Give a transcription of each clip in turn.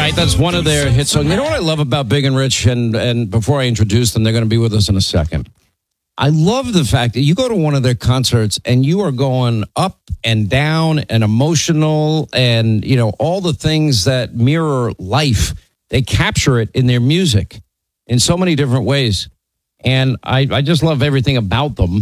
right, that's one of their hit songs. You know what I love about Big and Rich? And before I introduce them, they're going to be with us in a second. I love the fact that you go to one of their concerts and you are going up and down and emotional and, you know, all the things that mirror life. They capture it in their music in so many different ways. And I just love everything about them.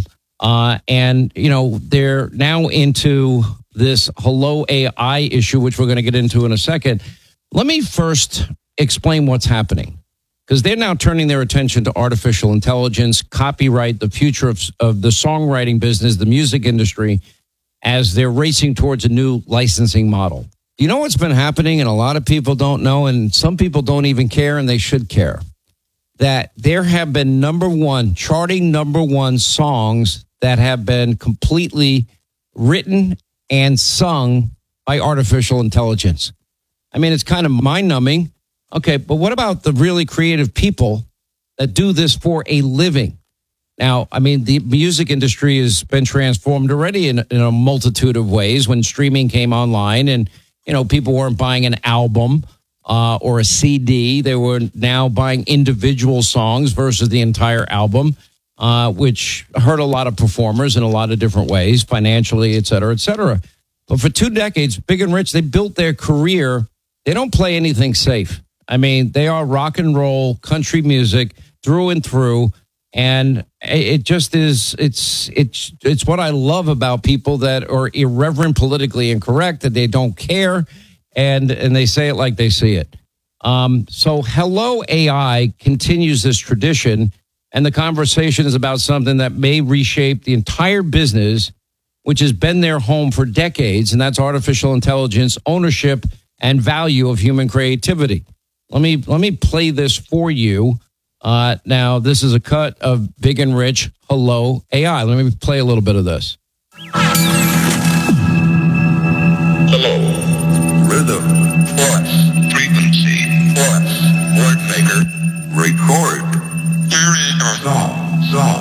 And, you know, they're now into this Hello AI issue, which we're going to get into in a second. Let me first explain what's happening, because they're now turning their attention to artificial intelligence, copyright, the future of the songwriting business, the music industry, as they're racing towards a new licensing model. You know what's been happening, and a lot of people don't know, and some people don't even care, and they should care, that there have been charting number one songs that have been completely written and sung by artificial intelligence. I mean, it's kind of mind-numbing. Okay, but what about the really creative people that do this for a living? Now, I mean, the music industry has been transformed already in a multitude of ways when streaming came online and, you know, people weren't buying an album or a CD. They were now buying individual songs versus the entire album, which hurt a lot of performers in a lot of different ways, financially, et cetera, et cetera. But for 2 decades, Big and Rich, they built their career. They don't play anything safe. I mean, they are rock and roll country music through and through. And it just is, it's what I love about people that are irreverent, politically incorrect, that they don't care, and they say it like they see it. So Hello AI continues this tradition, and the conversation is about something that may reshape the entire business, which has been their home for decades, and that's artificial intelligence, ownership, and value of human creativity. Let me play this for you. Now, this is a cut of Big and Rich, Hello AI. Let me play a little bit of this.